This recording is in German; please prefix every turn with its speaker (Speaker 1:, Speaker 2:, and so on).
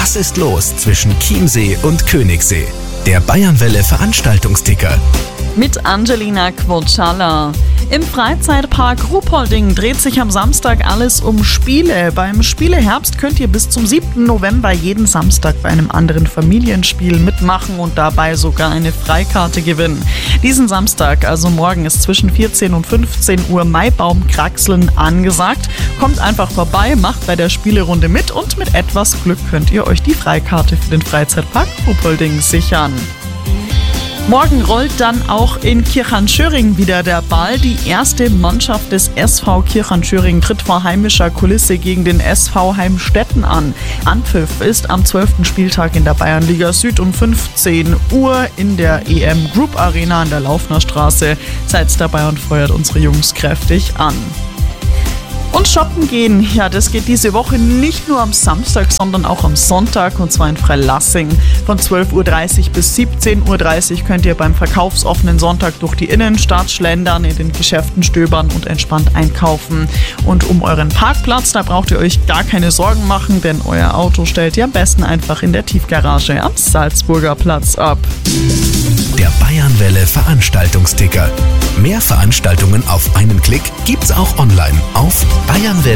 Speaker 1: Was ist los zwischen Chiemsee und Königssee? Der Bayernwelle Veranstaltungsticker.
Speaker 2: Mit Angelina Quoccialla. Im Freizeitpark Ruhpolding dreht sich am Samstag alles um Spiele. Beim Spieleherbst könnt ihr bis zum 7. November jeden Samstag bei einem anderen Familienspiel mitmachen und dabei sogar eine Freikarte gewinnen. Diesen Samstag, also morgen, ist zwischen 14 und 15 Uhr Maibaumkraxeln angesagt. Kommt einfach vorbei, macht bei der Spielerunde mit und mit etwas Glück könnt ihr euch die Freikarte für den Freizeitpark Ruhpolding sichern. Morgen rollt dann auch in Kirchheimschöring wieder der Ball. Die erste Mannschaft des SV Kirchheimschöring tritt vor heimischer Kulisse gegen den SV Heimstetten an. Anpfiff ist am 12. Spieltag in der Bayernliga Süd um 15 Uhr in der EM Group Arena an der Laufner Straße. Seid dabei und feuert unsere Jungs kräftig an. Und shoppen gehen, ja, das geht diese Woche nicht nur am Samstag, sondern auch am Sonntag, und zwar in Freilassing. Von 12.30 Uhr bis 17.30 Uhr könnt ihr beim verkaufsoffenen Sonntag durch die Innenstadt schlendern, in den Geschäften stöbern und entspannt einkaufen. Und um euren Parkplatz, da braucht ihr euch gar keine Sorgen machen, denn euer Auto stellt ihr am besten einfach in der Tiefgarage am Salzburger Platz ab.
Speaker 1: Der Bayernwelle Veranstaltungsticker. Mehr Veranstaltungen auf einen Klick gibt's auch online auf bayernwelle.at.